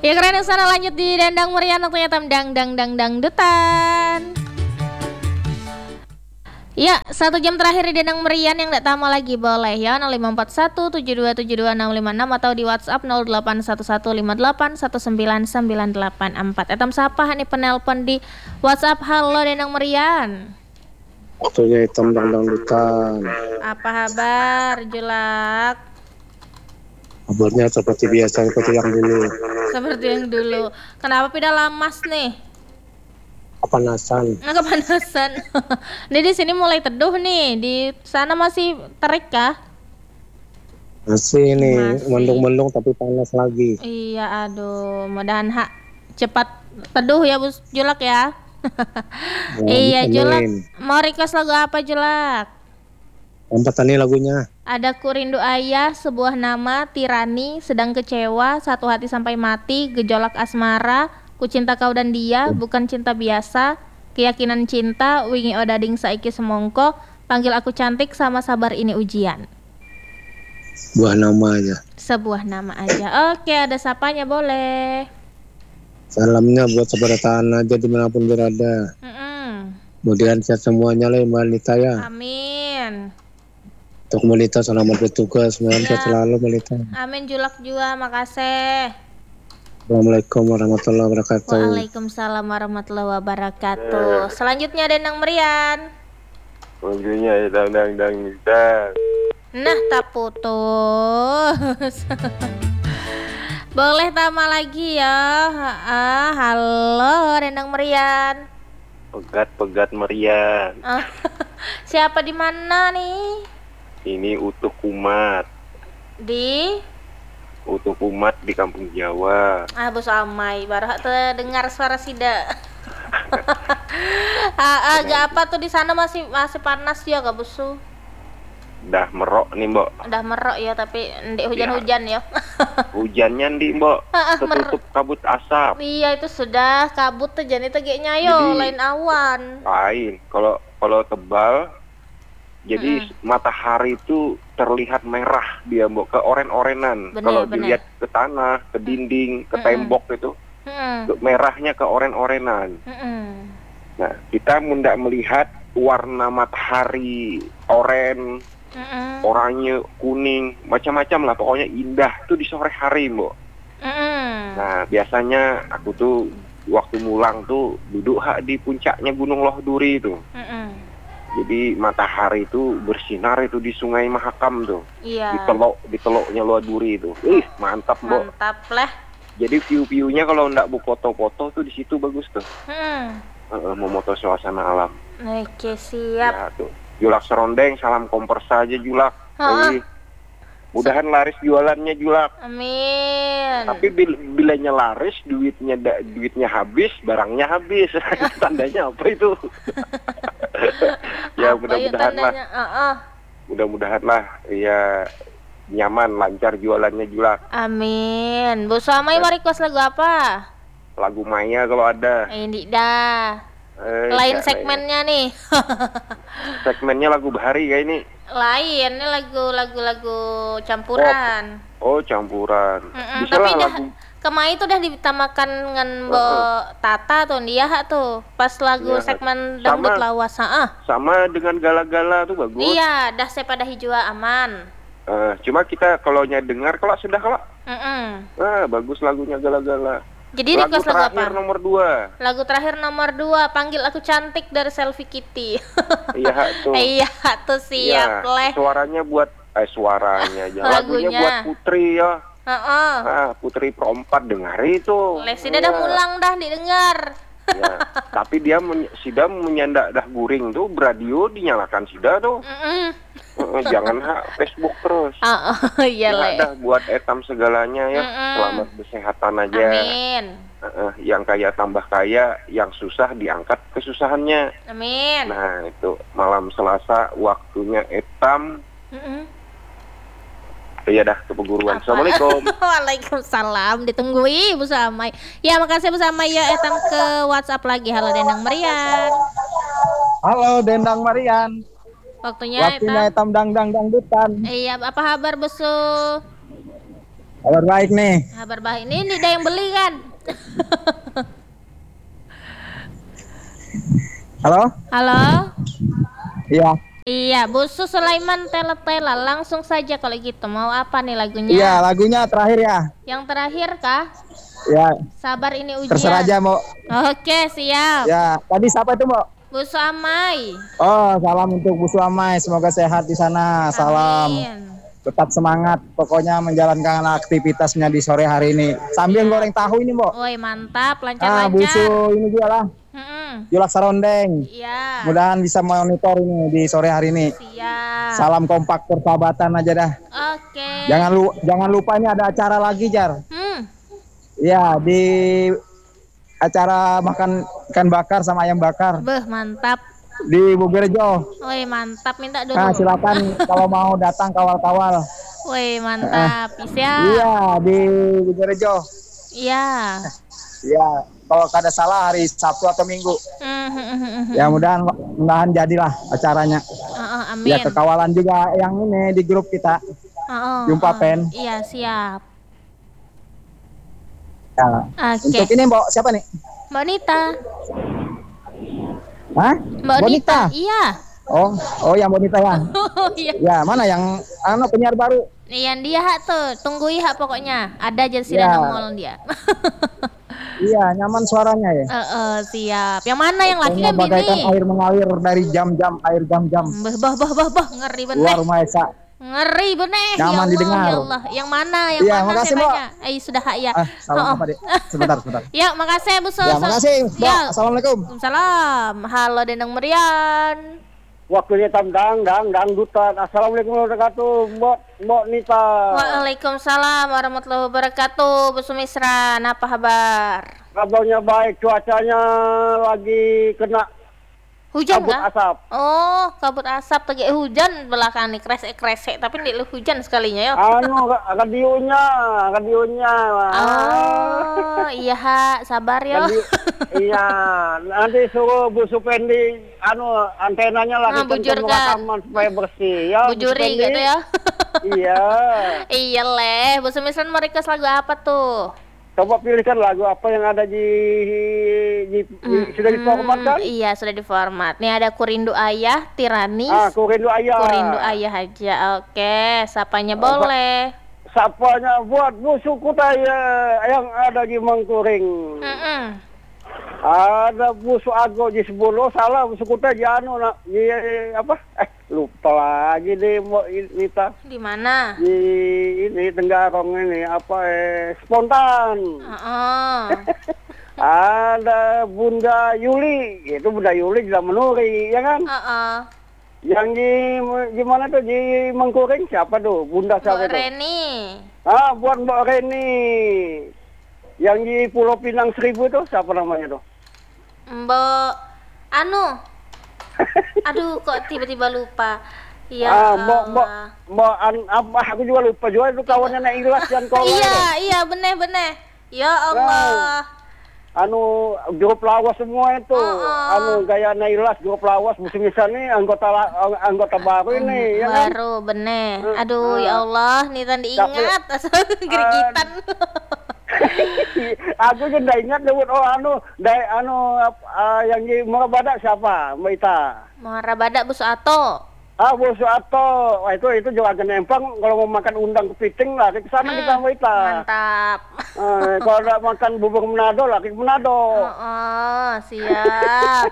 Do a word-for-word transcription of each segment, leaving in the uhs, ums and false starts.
Ya keren sana, lanjut di Dendang Merian waktunya tam dang dang dang dangdutan. Ya, satu jam terakhir di Dendang Merian yang gak tamu lagi boleh ya nol lima empat satu tujuh dua tujuh dua enam lima enam atau di WhatsApp nol delapan satu satu lima delapan satu sembilan sembilan delapan empat. Etam sapa nih penelpon di WhatsApp. Halo Dendang Merian. Waktunya hitam dang dangdutan. Apa kabar Julak? Kabarnya seperti biasa, seperti yang dulu. Seperti yang dulu. Kenapa pindah lamas nih? Kepanasan. Nah, kepanasan. Ini di sini mulai teduh nih. Di sana masih terik kah? Masih nih, Masih. mendung-mendung tapi panas lagi. Iya, aduh. Mudahan hak cepat teduh ya, Bu Julak ya. Ya, Iya, Julak. amin. Mau request lagu apa, Julak? Empat nih lagunya. Ada Ku Rindu Ayah, Sebuah Nama, Tirani, Sedang Kecewa, Satu Hati Sampai Mati, Gejolak Asmara, Ku Cinta Kau dan Dia, Bukan Cinta Biasa, Keyakinan Cinta, Wingi Odading Saiki Semongko, Panggil Aku Cantik, sama Sabar Ini Ujian. Buah nama aja. Sebuah nama aja. Oke, ada sapanya boleh. Salamnya buat saudara tahan aja dimanapun berada. Mm-mm. Kemudian sehat semuanya lah Mbak Lita ya. Amin. Untuk Mbak Lita selamat bertugas, semoga Ya. selalu Mbak Lita. Amin Julak juga, makasih. Assalamualaikum warahmatullahi wabarakatuh. Waalaikumsalam warahmatullahi wabarakatuh. Selanjutnya Dendang Merian. Ujungnya dang dang dang dang. Nah, tak putus. Boleh tama lagi ya. Ah, halo Dendang Merian. Pegat pegat merian. Ah, siapa di mana nih? Ini utuh kumat. Di Utuh kumat di kampung Jawa. Ah, bos amai, baru terdengar suara sida. ah, agak apa tuh di sana masih masih panas ya gak busu? Dah merok nih mbok. Udah merok ya, tapi ndek hujan-hujan ya. Hujannya nih mbok. Tertutup kabut asap. Iya itu sudah kabut tuh jadi tegeknya yo, Jadi, lain awan. Lain. Kalau kalau tebal, jadi Mm-mm. matahari itu terlihat merah dia mbok, ke oren-orenan. Bener, Kalau bener. dilihat ke tanah, ke dinding, ke Mm-mm. tembok itu, Mm-mm. ke- merahnya ke oren-orenan. Mm-mm. Nah, kita hendak melihat warna matahari oren, Mm-mm. oranye, kuning, macam-macam lah. Pokoknya indah tuh di sore hari, Mbok. Mm-mm. Nah, biasanya aku tuh waktu mulang tuh duduk hak di puncaknya Gunung Lohduri itu. Mm-mm. Jadi matahari itu bersinar itu di Sungai Mahakam tuh. Iya. Di telok, di teloknya Lohduri itu. Ih, mantap, Mbok. Mantap lah. Jadi view-viewnya kalau ndak bu foto-foto tuh di situ bagus tuh. Hmm. Uh, memoto suasana alam. Oke, siap. Ya, tuh. Julak Serondeng, salam kompor saja Julak. Ha-ha. Wih, mudahan laris jualannya Julak. Amin. Tapi bil bilanya laris, duitnya da duitnya habis, barangnya habis. Tandanya apa itu? Ya Apa mudah-mudahan yuk lah, tandanya? Uh-uh. mudah-mudahan lah, ya nyaman, lancar jualannya Julak. Amin. Bu Suamai mau request lagu apa? Lagu Maya kalau ada. Ini dah. Eh, Lain enggak, segmennya nih. segmennya lagu Bahari kayak ini. Lain, ini lagu-lagu lagu campuran. Oh, campuran. Mm-mm, Bisa tapi lah dah lagu. kemai itu udah ditamakan dengan Bo Tata tuh dia hak tuh pas lagu Iya. segmen dangdut Sama. lawas ah. Sama dengan Gala-Gala tuh bagus. Iya, dah saya pada hijau aman. Eh, cuma kita kalau nya dengar kalau sudah kalau Mm-mm. ah bagus lagunya Gala-Gala. Jadi Lagu request lagu apa? terakhir nomor dua. Lagu terakhir nomor dua, Panggil Aku Cantik dari Selfie Kitty. Iya hak tuh. Iya tuh siap Iya, leh. suaranya buat eh suaranya aja. Lagunya Lagunya. buat Putri ya. Heeh. Ah, Putri Perempat dengar itu. Leh sida dah Iya. mulang dah didengar. Ya, tapi dia men sida menyandak dah guring tuh, radio dinyalakan sida tuh. Mm-mm. Eh, jangan hak Facebook terus. Ah, oh, iya Ya, leh. dah buat etam segalanya ya. Mm-mm. Selamat kesehatan aja. Amin. Eh, eh, yang kaya tambah kaya, yang susah diangkat kesusahannya. Amin. Nah itu malam Selasa waktunya etam. Mm-mm. Ya dah ke peguruan. Apa? Assalamualaikum. Waalaikumsalam. Ditungguin Bu Samai. Ya makasih Bu Samai ya. Etam ke WhatsApp lagi. Halo Dendang Merian. Halo Dendang Marian. Waktunya Waktunya Etam. etam dang dang dangdutan. Iya, apa kabar Besu? Kabar baik nih. Kabar baik. Ini ini ada yang beli kan? Halo? Halo? Iya. Iya, Bu Sus Sulaiman Tela-Tela. Langsung saja kalau gitu. Mau apa nih lagunya? Iya, lagunya terakhir ya. Yang terakhir kah? Ya, Sabar ini ujian. terserah aja, Mbok. Oke, siap. Ya, tadi siapa itu, Mbok? Bu Suamai. Oh, salam untuk Bu Suamai. Semoga sehat di sana. Salam. Amin. Tetap semangat. Pokoknya menjalankan aktivitasnya di sore hari ini. Sambil goreng tahu ini, Mbok. Woi, mantap, Ah, Bu Su lancar-lancar. ini juga lah. Mm-mm. Julak Sarondeng. Iya. Mudahan bisa monitor ini di sore hari ini. Siap. Salam kompak persahabatan aja dah. Oke. Jangan lu jangan lupa ini ada acara lagi, Jar. Hmm. Ya, di acara makan ikan bakar sama ayam bakar Beh, mantap. di Bugerjo. Woi, mantap. Minta dulu. Nah, silakan kalau mau datang kawal-kawal. Woi, mantap. Siap. Iya, di Bugerjo. Iya. Iya, kalau kada salah hari Sabtu atau Minggu. Hmm, hmm, hmm, hmm, hmm. Ya, mudahan mudahan jadilah acaranya. Oh, oh, amin. Ya, kekawalan juga yang ini di grup kita. Oh, oh, Jumpa, oh. Pen. Iya, siap. Ya. Oke. Untuk ini, Mbok, siapa nih? Mbak Nita. Hah? Mbak Nita. Iya. Oh, oh yang Bonita ya. Oh, iya. Ya, mana yang anu penyiar baru? Yang dia hak tuh, tunggu ya pokoknya. Ada aja sih Ya. nongol dia. Iya, nyaman suaranya ya. Eh, eh, siap. Yang mana yang laki Pokoknya yang bagaikan bini? air mengalir dari jam-jam, air jam-jam. Bah, bah, bah, bah, bah. Ngeri Luar bener. Maesa. Ngeri bener. Nyaman ya Allah, didengar. ya Allah. Yang mana? Yang Iya, mana makasih, saya Mbak. tanya? Eh, sudah hak ya. Ah, salam Oh, oh. apa, Dek? Sebentar, sebentar. Ya, makasih Bu Sus. Ya, makasih, Mbak. Ya. Assalamualaikum. Waalaikumsalam. Halo Dendang Merian. Waktunya tamdang, dang, dangdutan. Assalamualaikum warahmatullahi wabarakatuh, Mbok, Mbok Nita. Waalaikumsalam warahmatullahi wabarakatuh. Bu Sumisran, apa kabar? Kabarnya baik, cuacanya lagi kena Hujan kabut kah? asap. Oh, kabut asap tadi hujan belakang nih kresek-kresek tapi ini hujan sekalinya ya. Anu, radionya, radionya. Oh, iya ha, sabar ya. Radio- iya, nanti suruh Bu Supendi, anu antenanya lah Ah, dikenceng bujurkan. rekaman supaya bersih. Ya, Bu Bujuri Supendi. gitu ya. Iya. Iya leh, Bu Sumisran mau request lagu apa tuh? Coba pilihkan lagu apa yang ada di, di, di sudah diformat kan? Hmm, iya, sudah diformat. Nih ada Kurindu Ayah, Tirani. Ah, Kurindu Ayah. Kurindu Ayah aja. Oke, sapanya boleh. Sapanya buat Bu suku saya yang ada di Mangkuring. Mm-mm. Ada Bu Suago di Sebolo, salah Bu suku teh di anu nak di apa? Eh, lupa lagi deh Mbok Nita. Di mana? Di ini Tenggarong ini apa eh spontan. Heeh. Ada Bunda Yuli, itu Bunda Yuli di Menuri, ya kan? Heeh. Yang di gimana tuh di Mangkuring siapa tuh? Bunda siapa Bu tuh? Reni. Ah, buat Mbak Reni. Yang di Pulau Pinang Seribu itu siapa namanya tuh? Mbak anu. Aduh, kok tiba-tiba lupa. Ya. ah, Mbak Mbak Allah. Mbak an, apa aku juga lupa juga itu kawannya Nek Ilas dan kawan. Iya, iya bener-bener. Ya Allah. Anu grup lawas semua itu. Oh, oh. Anu gaya Nailas grup lawas musim ini anggota la- anggota baru ini ya kan? Baru bener. Hmm, Aduh, hmm. ya Allah, nih tadi diingat asal gerigitan. Aku juga ingat debut oh anu dari anu ah, yang di Murabada siapa? Mbak Ita. Muara Badak Bu Suato. Ah, Bu Suato. Wah, itu itu juga agen empang kalau mau makan undang kepiting lah ke sana kita Mbak Ita. Mantap. Eh, kalau ada makan bubur Manado lah ke Manado. Oh, oh, siap.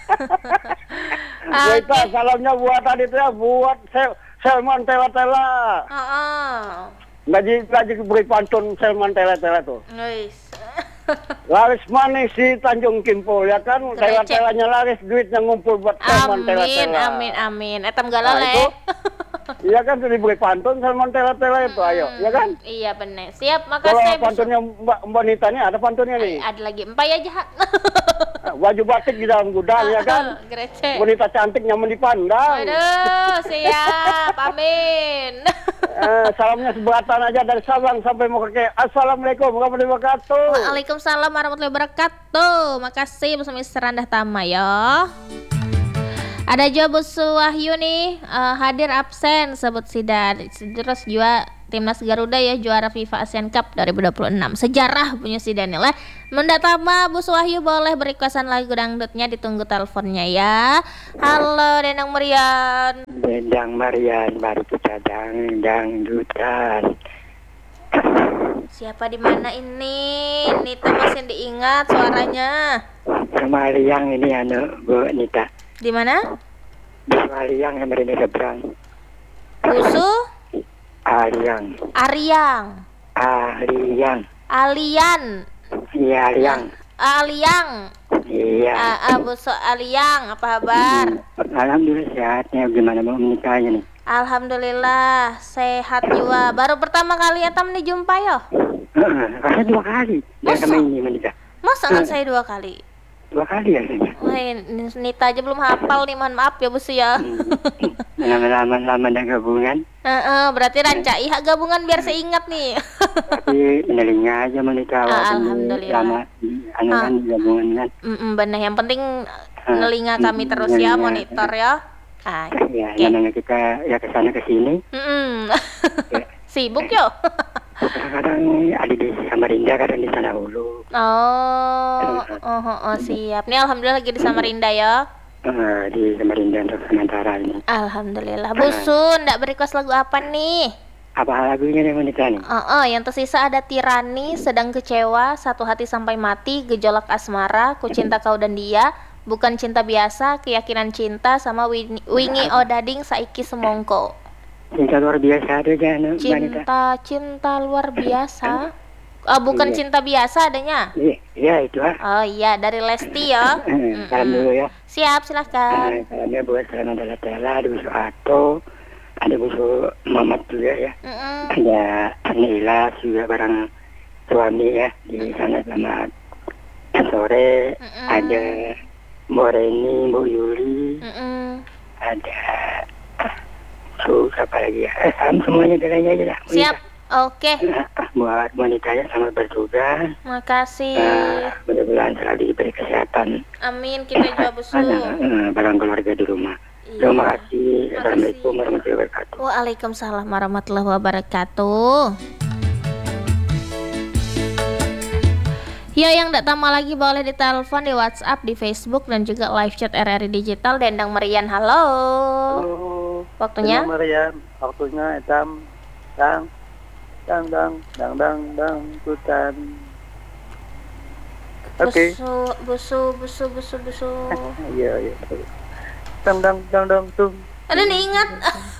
Mbak Ita, Oke. salamnya buat tadi tuh ya, buat Sel Selman Tela-Tela. Oh, oh. Gaji gaji beri pantun Selman Tela-Tela tuh. Guys. Laris manis di Tanjung Kimpul ya kan, Receh. tela-telanya laris, duitnya ngumpul buat Selman Amin, Tela-Tela. amin, amin. Etam Nah, galale. itu, iya kan sudah diberi pantun Selman Tela-Tela itu, ayo, ya kan? Iya bener. Siap, Kalau makasih. Bu Su- pantunnya Mbak Mbak Nita nih, ada pantunnya nih. Ada lagi empai aja. Baju batik di dalam gudang ya kan? Grece. Wanita cantik nyaman dipandang. Aduh, siap. Amin. Eh, salamnya seberatan aja dari Sabang sampai Merauke. Assalamualaikum warahmatullahi wabarakatuh. Waalaikumsalam warahmatullahi wabarakatuh. Makasih Bu Sumisran dah tama ya. Ada juga Bu Suwahyu nih, eh, hadir absen sebut sidan. Terus juga Timnas Garuda ya juara FIFA Asian Cup dua ribu dua puluh enam. Sejarah punya si Daniel ya. Mendatama Bu Suwahyu boleh berikuasan lagu dangdutnya, ditunggu teleponnya ya. Halo Dendang Marian. Dendang Marian baru kita dang dangdutan. Siapa di mana ini? Nita masih diingat suaranya. Semaliang ini anu Bu Nita. Di mana? Di Semaliang yang berada seberang. Busu? Aliang. Ariang. Aliang. Alian. Iya Aliang. Aliang. Iya. Ah, ah, Busu Aliang, apa kabar? Alhamdulillah sehatnya. Gimana mau menikahnya nih? Alhamdulillah sehat juga. Baru pertama kali ya tam dijumpa yo. Heeh, rasanya dua kali. Dan Masa? sama ini menikah. Masa kan saya dua kali? Dua kali ya rasanya. Wah, Nita aja belum hafal nih, mohon maaf ya Busu ya. Lama-lama dan gabungan. Heeh, berarti rancai hak gabungan biar saya ingat nih. Tapi menelinga aja menikah. Ah, walaupun alhamdulillah. Lama, anu kan gabungan kan. Mm-mm, benar, yang penting ngelinga kami terus ya, monitor ya. Ah, Ya, oke. namanya kita ya kesana kesini. Mm-mm. Sibuk yo. Kadang-kadang ada di Samarinda, kadang di sana Hulu. Oh, oh, oh, oh, siap. Nih alhamdulillah lagi di Samarinda ya. Uh, di Samarinda untuk sementara ini. Alhamdulillah. Busun, ndak berikuas lagu apa nih? Apa lagunya yang menikah nih? Oh, oh, yang tersisa ada Tirani, Sedang Kecewa, Satu Hati Sampai Mati, Gejolak Asmara, Ku Cinta Kau dan Dia, Bukan Cinta Biasa, Keyakinan Cinta, sama Wingi, Wingi Odading Saiki Semongko. Cinta luar biasa ada jangan wanita. Cinta, cinta luar biasa. Oh, bukan Iya. cinta biasa adanya. Iya, iya itu ah. Oh iya, dari Lesti ya. Salam dulu ya. Siap, silahkan. Uh, salamnya buat salam adalah Tela, ada Busu Ato, ada Busu Mamat juga ya. Mm-mm. Ada Nila juga bareng suami ya di sana. Selamat sore. Mm-mm. Ada Mbak Reni, Mbak Yuli, Mm-mm. ada Su, siapa lagi ya? Eh, salam semuanya bilangnya aja lah. Siap. Oke, Nah, buat wanita ya selamat bertugas. makasih. Uh, mudah-mudahan selalu diberi kesehatan. Amin, kita juga Busu. Uh, barang keluarga di rumah. Iya. Terima kasih. Makasih. Assalamualaikum warahmatullahi wabarakatuh. Waalaikumsalam warahmatullahi wabarakatuh. Ya, yang tidak tamu lagi boleh ditelepon di WhatsApp, di Facebook, dan juga live chat R R I Digital. Dendang Marian, halo. Halo. Waktunya? Dendang Marian, waktunya etam dang dang dang dang dang dang tutan. Oke. Busu, busu, busu, busu, busu. Iya iya. Dang dang dang dang tum. Aduh, nih ingat.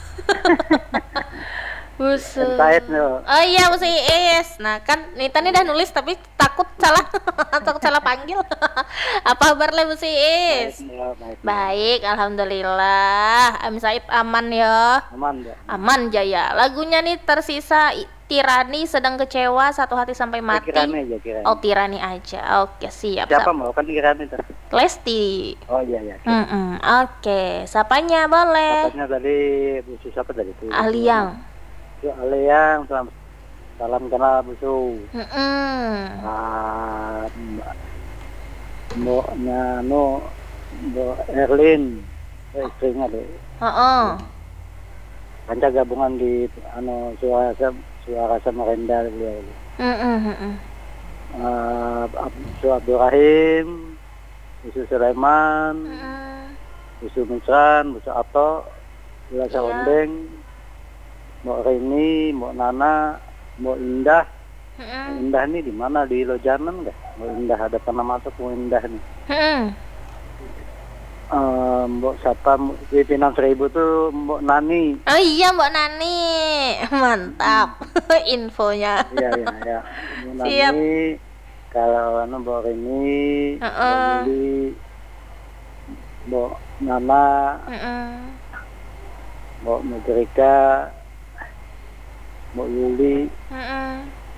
Busu. Entahit no. Oh iya, Busu Iis. Nah kan Nita nih udah nulis tapi takut salah takut salah panggil. Apa kabar le Busu Iis? Baik, alhamdulillah. Am Said aman ya. Aman ya. Aman Jaya. Lagunya nih tersisa i- Tirani, Sedang Kecewa, Satu Hati Sampai Mati. Kirani aja kirani. Oh, Tirani aja. Oke, siap. Siapa Sap- mau kan kirani tuh? Lesti. Oh iya iya. Mm-mm. Oke, sapanya boleh. Katanya tadi busu siapa tadi tuh? Aliang. Itu Aliang, salam salam kenal busu. Mm-mm. Ah, Mbak Mbak Nano, Mbak Erlin, eh, istrinya deh. Heeh. Panca gabungan di ano suara suara Samarinda beliau. Mm-mm, mm-mm. Uh, Busu Abdurrahim, Busu Sulaiman, Mm-mm. Busu Misran, Busu Ato, Bula Iya. Sarondeng, Mbak Rini, Mbak Nana, Mbak Indah. Mbak Mm-mm. Indah nih di mana, di Lojanan nggak? Mbak Indah ada pernah masuk Mbak Indah nih. Mm-mm. Uh, Mbak siapa di Pinang Seribu tuh Mbak Nani. Oh iya, Mbak Nani. Mantap infonya. Iya iya iya. Mbak Siap. Nani, kalau anu Mbak Rini, Mbak Heeh. Yuli, Mbak Nana, Mm-mm. Mbak Mudrika, Mbak Yuli, Mm-mm.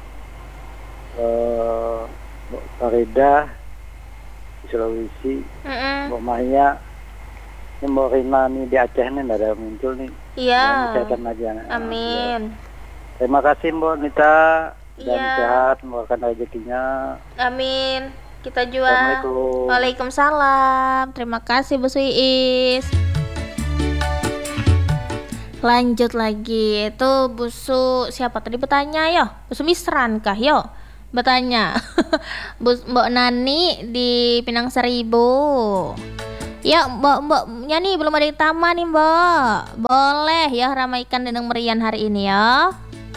eh, Mbak Farida di Sulawesi, Mm-mm. Mbak Maya, ini Mbak Rina nih di Aceh nih nggak ada muncul nih. Iya. Kesehatan aja. Amin. Terima kasih Mbak Nita dan Iya. sehat mengeluarkan rezekinya. Amin. Kita juga. Assalamualaikum. Waalaikumsalam. Terima kasih Bu Iis. Lanjut lagi. Itu busu siapa tadi bertanya yo? Busu Misran kah yo? Bertanya. Bus Mbok Nani di Pinang Seribu. Ya Mbok Mbok Nyani belum ada yang taman nih Mbok. Boleh ya ramaikan Dendeng Merian hari ini ya.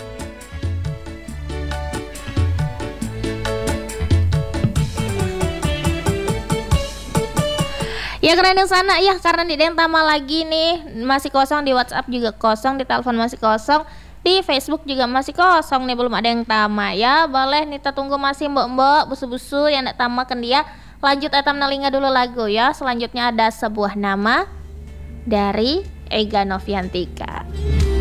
Ya keren yang sana ya, karena di Dentama lagi nih masih kosong, di WhatsApp juga kosong, di telepon masih kosong, di Facebook juga masih kosong nih, belum ada yang tama ya. Boleh nih kita tunggu masih mbok-mbok busu-busu yang nak tamakan dia. Lanjut etam nalinga dulu lagu ya. Selanjutnya ada Sebuah Nama dari Ega Noviantika.